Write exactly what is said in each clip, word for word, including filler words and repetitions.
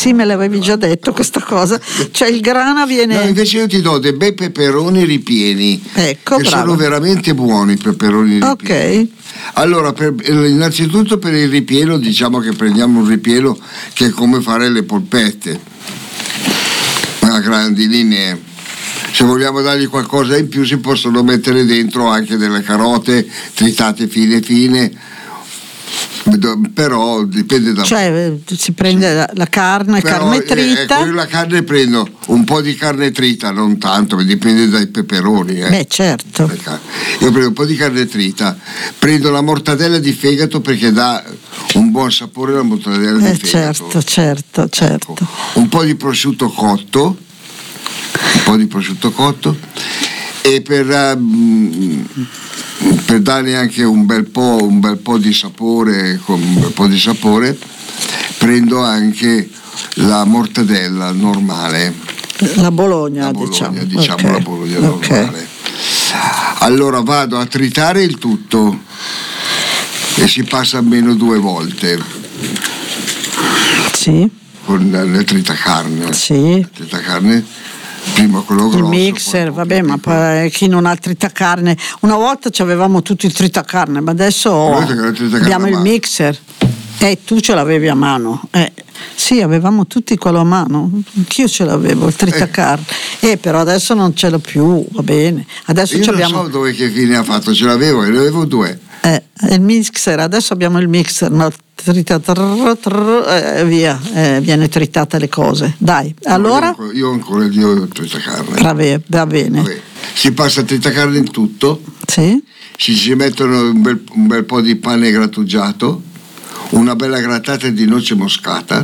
sì, me l'avevi già detto questa cosa, cioè il grana viene... No, invece io ti do dei bei peperoni ripieni, ecco, che bravo. sono veramente buoni i peperoni ripieni. Ok. Allora, per, innanzitutto per il ripieno diciamo che prendiamo un ripieno che è come fare le polpette, a grandi linee. Se vogliamo dargli qualcosa in più si possono mettere dentro anche delle carote tritate fine fine, però dipende da... Cioè si prende la, la carne, però, carne trita. Eh, ecco, io la carne prendo un po' di carne trita, non tanto, dipende dai peperoni. Eh. Beh, certo. Io prendo un po' di carne trita, prendo la mortadella di fegato perché dà un buon sapore la mortadella eh, di fegato. Certo, certo, certo. Ecco, un po' di prosciutto cotto, un po' di prosciutto cotto e per... Um, per dargli anche un bel po' un bel po' di sapore con un bel po' di sapore prendo anche la mortadella normale, la Bologna, la Bologna diciamo, diciamo okay. La Bologna okay. normale. Allora vado a tritare il tutto e si passa almeno due volte, sì, con la tritacarne, sì. La tritacarne prima quello grosso, il mixer, vabbè, ma poi chi non ha il tritacarne, una volta avevamo tutto il tritacarne, ma adesso abbiamo il mixer e eh, tu ce l'avevi a mano, eh, sì, avevamo tutti quello a mano, anch'io ce l'avevo il tritacarne, eh. eh però adesso non ce l'ho più, va bene, adesso io abbiamo... non so dove che fine ha fatto, ce l'avevo e ne avevo due. Eh, il mixer, adesso abbiamo il mixer, no, trita, trrr, trrr, eh, via, eh, viene tritata le cose. Dai, no, allora io ho ancora il tritacarne. Vabbè, va bene. Vabbè. Si passa a tritacarne in tutto, sì. si ci mettono un bel, un bel po' di pane grattugiato, una bella grattata di noce moscata,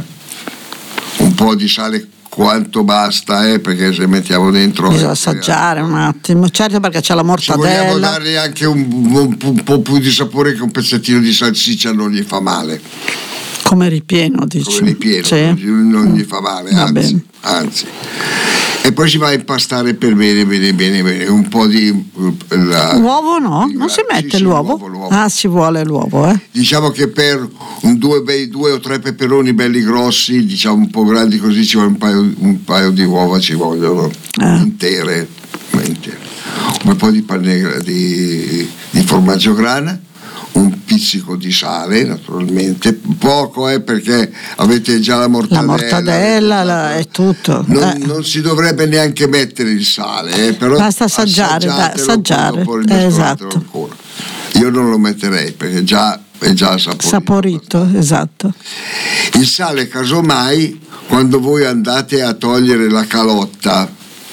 un po' di sale quanto basta, eh, perché se mettiamo dentro bisogna assaggiare un attimo, certo, perché c'è la mortadella. Se vogliamo dargli anche un, un, un po' più di sapore, che un pezzettino di salsiccia non gli fa male, come ripieno, dici? Come ripieno, sì. non gli fa male, va anzi, bene. anzi. E poi si va a impastare per bene bene bene bene un po' di la, uovo no? Non si mette sì, sì, l'uovo? l'uovo, l'uovo. Ah, si vuole l'uovo, eh? Diciamo che per un due, bei, due o tre peperoni belli grossi, diciamo un po' grandi così, ci vuole un paio, un paio di uova, ci vogliono eh. intere, intere, un po' di panne di, di formaggio grana, un pizzico di sale naturalmente, poco eh, perché avete già la mortadella, la mortadella la, è tutto, non, eh. non si dovrebbe neanche mettere il sale, eh, però basta assaggiare, da, assaggiare. Eh, esatto. ancora. Io non lo metterei perché già è già saporito, saporito esatto. Il sale casomai quando voi andate a togliere la calotta,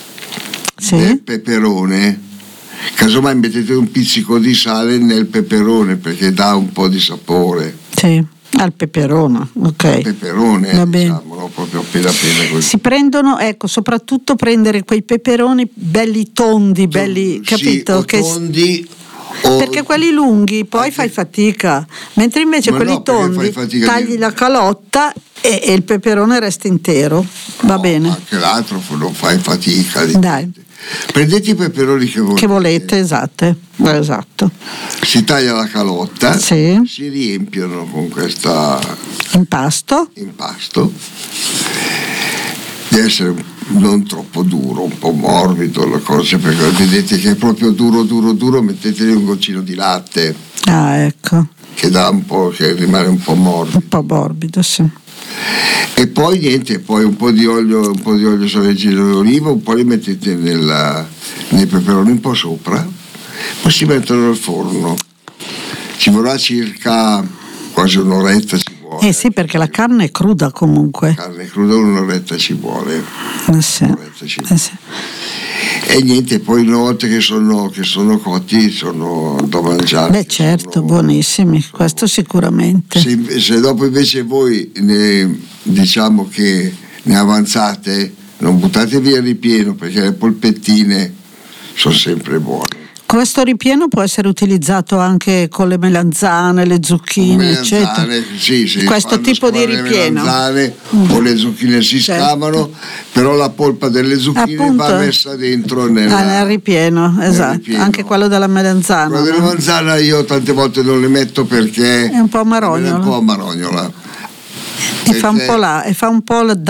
sì, del peperone, casomai mettete un pizzico di sale nel peperone perché dà un po' di sapore. Sì, al peperone, ok. Al peperone, va bene. Diciamolo, proprio appena appena così. Si prendono, ecco, soprattutto prendere quei peperoni belli tondi, belli, sì, capito? O che tondi, o... perché quelli lunghi poi anche... fai fatica, mentre invece Ma quelli no, tondi tagli di... la calotta e, e il peperone resta intero, no, va bene. Anche l'altro non fai fatica. Dai. Prendete i peperoni che volete. Che volete, esatto. esatto. Si taglia la calotta, sì, si riempiono con questa impasto. impasto. Deve essere non troppo duro, un po' morbido la cosa, perché vedete che è proprio duro duro duro, metteteli un goccino di latte. Ah, ecco. Che dà un po', che rimane un po' morbido. Un po' morbido, sì. E poi niente, poi un po' di olio, un po' di olio extravergine d'oliva, un po' li mettete nella, nei peperoni un po' sopra, poi si mettono al forno. Ci vorrà circa quasi un'oretta ci vuole. Eh sì, perché la carne è cruda comunque. La carne è cruda, un'oretta ci vuole. Eh sì. Un'oretta ci vuole. Eh sì. E niente, poi una volta che sono, che sono cotti sono da mangiare. Beh certo, sono, buonissimi, sono, questo sicuramente. Se, se dopo invece voi ne, diciamo che ne avanzate, non buttate via il ripieno perché le polpettine sono sempre buone. Questo ripieno può essere utilizzato anche con le melanzane, le zucchine, eccetera. Sì, sì, questo tipo di ripieno. Le melanzane mm. o le zucchine si certo. scavano, però la polpa delle zucchine appunto va messa dentro nella, ah, nel ripieno, nel esatto. Ripieno. Anche quello della melanzana. Quello della melanzana io tante volte non le metto perché è un po' marognola. È un po' marognola. E fa un po' là, e fa un po' la